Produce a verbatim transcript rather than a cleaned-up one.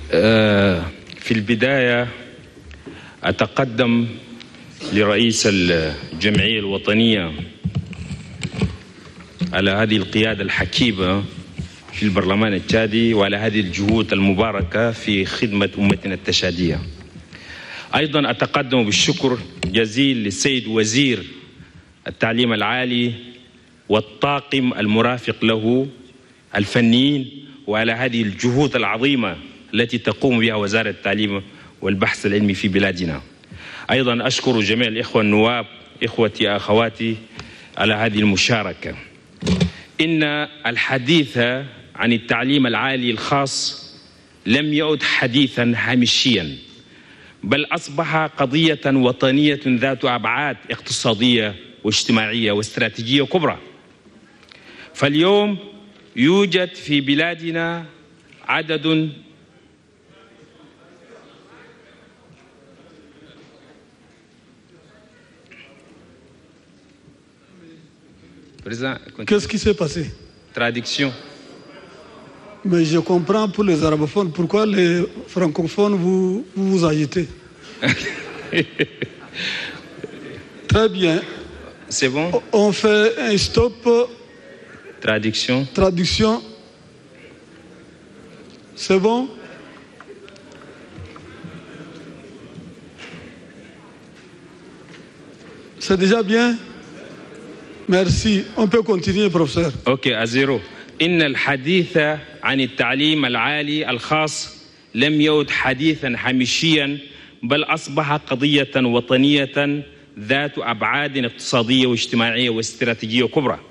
في البداية أتقدم لرئيس الجمعية الوطنية على هذه القيادة الحكيمة في البرلمان التشادي وعلى هذه الجهود المباركة في خدمة أمتنا التشادية. أيضا أتقدم بالشكر جزيل للسيد وزير التعليم العالي والطاقم المرافق له الفنيين وعلى هذه الجهود العظيمة التي تقوم بها وزارة التعليم والبحث العلمي في بلادنا. أيضا أشكر جميع الإخوة النواب إخوتي أخواتي على هذه المشاركة. إن الحديث عن التعليم العالي الخاص لم يعد حديثا هامشيا، بل أصبح قضية وطنية ذات أبعاد اقتصادية واجتماعية واستراتيجية كبرى. فاليوم يوجد في بلادنا عدد Qu'est-ce qui s'est passé? Traduction. Mais je comprends pour les arabophones, pourquoi les francophones vous vous, vous agitez? Très bien. C'est bon? On fait un stop. Traduction. Traduction. C'est bon? C'est déjà bien? Merci. On peut continuer, professeur. Ok, à zéro. إن الحديث عن التعليم العالي الخاص لم يعد حديثا هامشيا، بل أصبح قضية وطنية ذات أبعاد اقتصادية واجتماعية واستراتيجية كبرى.